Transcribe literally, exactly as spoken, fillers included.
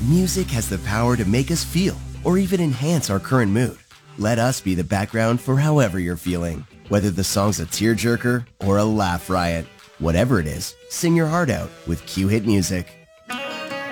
Music has the power to make us feel, or even enhance our current mood. Let us be the background for however you're feeling. Whether the song's a tearjerker or a laugh riot. Whatever it is, sing your heart out with Q Hit Music.